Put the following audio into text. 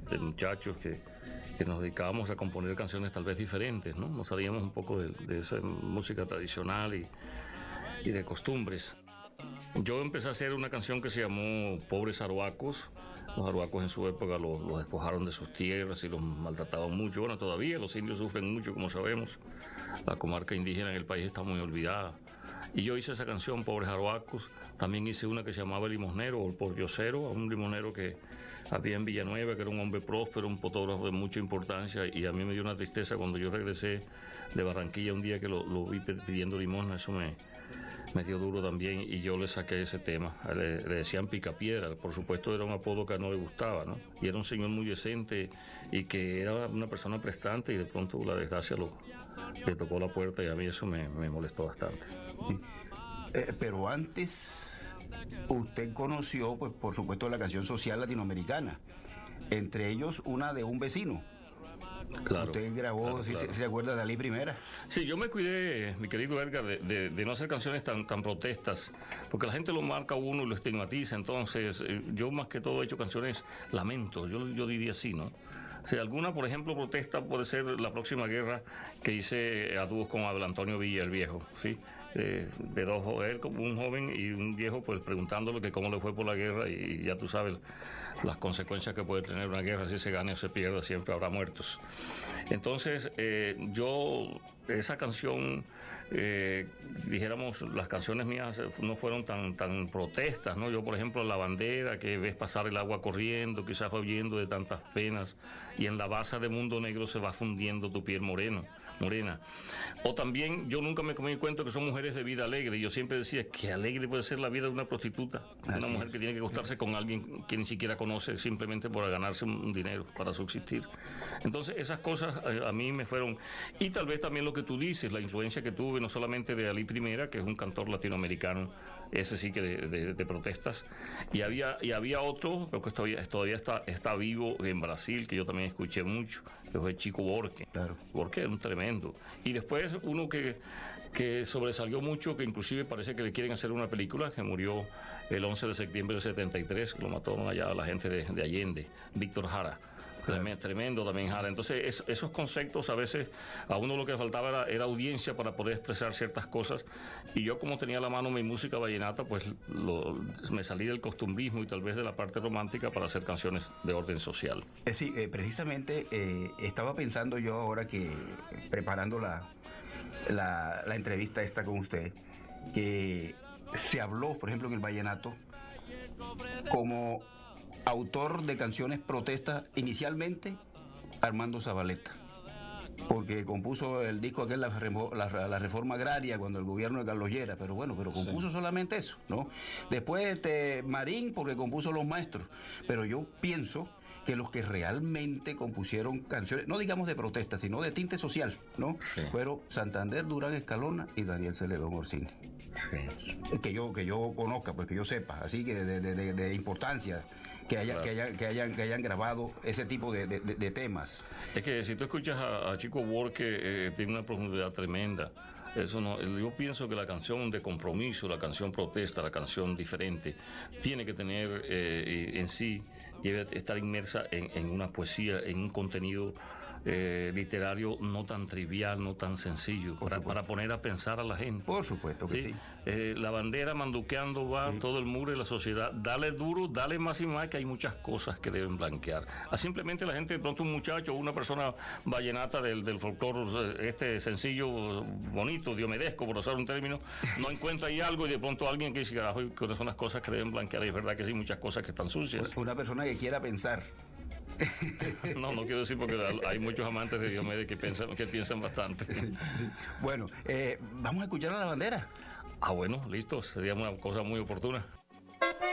de muchachos que nos dedicábamos a componer canciones tal vez diferentes, ¿no? Nos salíamos un poco de esa música tradicional y de costumbres. Yo empecé a hacer una canción que se llamó Pobres Arhuacos. Los arhuacos en su época los despojaron de sus tierras y los maltrataban mucho. Bueno, todavía los indios sufren mucho, como sabemos. La comarca indígena en el país está muy olvidada. Y yo hice esa canción, Pobres Arhuacos. También hice una que se llamaba El Limosnero o El Pordiosero, un limonero que había en Villanueva, que era un hombre próspero, un fotógrafo de mucha importancia. Y a mí me dio una tristeza cuando yo regresé de Barranquilla un día que lo vi pidiendo limosna. Eso me dio duro también y yo le saqué ese tema. Le decían Picapiedra, por supuesto era un apodo que no le gustaba, ¿no? Y era un señor muy decente y que era una persona prestante y de pronto la desgracia le tocó la puerta y a mí eso me molestó bastante. Pero antes usted conoció, pues por supuesto, la canción social latinoamericana, entre ellos una de Un Vecino. Claro, usted grabó, claro. ¿Se acuerda de Ali Primera? Sí, yo me cuidé, mi querido Edgar, de no hacer canciones tan protestas, porque la gente lo marca a uno y lo estigmatiza. Entonces, yo más que todo he hecho canciones lamento, yo diría así, ¿no? O sea, alguna, por ejemplo, protesta puede ser La Próxima Guerra, que hice a dúos con Abel Antonio Villa, el viejo, ¿sí? De él como un joven y un viejo, pues preguntándole que cómo le fue por la guerra y ya tú sabes las consecuencias que puede tener una guerra, si se gana o se pierde, siempre habrá muertos. Entonces, esa canción, dijéramos, las canciones mías no fueron tan protestas, ¿no? Yo, por ejemplo, La Bandera, que ves pasar el agua corriendo, quizás huyendo de tantas penas, y en la basa de Mundo Negro se va fundiendo tu piel morena. O también, yo nunca me comí en cuenta que son mujeres de vida alegre. Yo siempre decía que alegre puede ser la vida de una prostituta, una mujer que tiene que acostarse con alguien que ni siquiera conoce simplemente por ganarse un dinero para subsistir. Entonces esas cosas a mí me fueron, y tal vez también lo que tú dices, la influencia que tuve no solamente de Ali Primera, que es un cantor latinoamericano, ese sí que de protestas, y había otro, creo que todavía está vivo en Brasil, que yo también escuché mucho, que fue Chico Buarque. Claro. Buarque era un tremendo. Y después uno que sobresalió mucho, que inclusive parece que le quieren hacer una película, que murió el 11 de septiembre del 73, que lo mataron allá la gente de Allende, Víctor Jara. Tremendo también Jara. Entonces esos conceptos a veces a uno lo que faltaba era audiencia para poder expresar ciertas cosas, y yo como tenía a la mano mi música vallenata, pues me salí del costumbrismo y tal vez de la parte romántica para hacer canciones de orden social. Sí, precisamente estaba pensando yo ahora que preparando la entrevista esta con usted, que se habló, por ejemplo, en el vallenato como autor de canciones protestas inicialmente Armando Zabaleta, porque compuso el disco aquel, la reforma agraria, cuando el gobierno de Carlos Llera, pero compuso solamente eso, ¿no? Después Marín, porque compuso Los Maestros, pero yo pienso que los que realmente compusieron canciones, no digamos de protesta, sino de tinte social, ¿no? Sí. Fueron Santander, Durán Escalona y Daniel Celedón Orsini. Sí. Que yo conozca, pues que yo sepa, así que de importancia, que hayan grabado ese tipo de temas. Es que si tú escuchas a Chico Buarque, tiene una profundidad tremenda. Eso no, yo pienso que la canción de compromiso, la canción protesta, la canción diferente, tiene que tener en sí, debe estar inmersa en una poesía, en un contenido literario no tan trivial, no tan sencillo, para poner a pensar a la gente. Por supuesto que sí. La bandera manduqueando va, sí, todo el muro y la sociedad. Dale duro, dale más y más, que hay muchas cosas que deben blanquear. Simplemente la gente, de pronto un muchacho, una persona vallenata del folclore, sencillo, bonito, diomedesco, por usar un término, no encuentra ahí algo y de pronto alguien que dice, carajo, que son las cosas que deben blanquear. Y es verdad que sí, muchas cosas que están sucias. Una persona que quiera pensar. No quiero decir, porque hay muchos amantes de Diomedes que piensan bastante. Bueno, vamos a escuchar a La Bandera. Bueno, listo, sería una cosa muy oportuna.